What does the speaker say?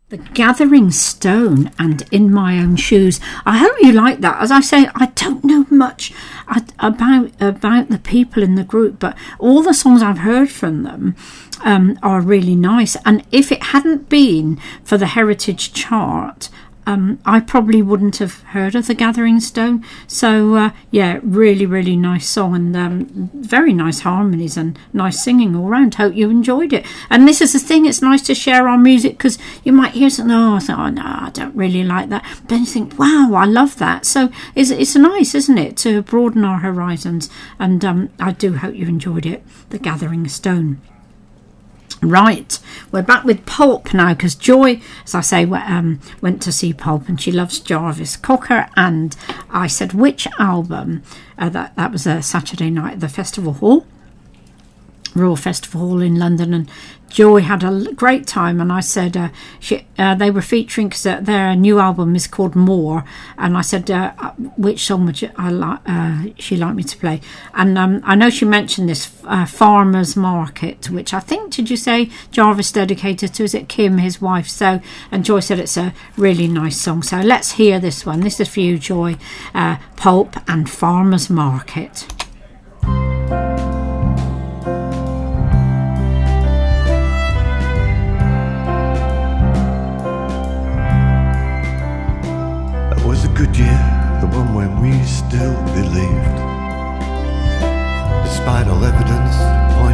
The Gathering Stone and In My Own Shoes. I hope you like that. As I say, I don't know much about the people in the group, but all the songs I've heard from them are really nice. And if it hadn't been for the Heritage Chart, I probably wouldn't have heard of The Gathering Stone. So, yeah, really, really nice song, and very nice harmonies and nice singing all round. Hope you enjoyed it. And this is the thing, it's nice to share our music, because you might hear something, no, I don't really like that. But then you think, wow, I love that. So it's nice, isn't it, to broaden our horizons. And I do hope you enjoyed it, The Gathering Stone. Right, we're back with Pulp now, because Joy, as I say, went to see Pulp, and she loves Jarvis Cocker. And I said, which album? That was a Saturday night at the Festival Hall, Royal Festival Hall in London, and Joy had a great time. And I said they were featuring, because their new album is called More, and I said which song would she like me to play. And I know she mentioned this Farmer's Market, which I think, did you say Jarvis dedicated to, is it Kim, his wife? So, and Joy said it's a really nice song, so let's hear this one. This is for you, Joy. Pulp and Farmer's Market. Good year, the one when we still believed, despite all evidence pointing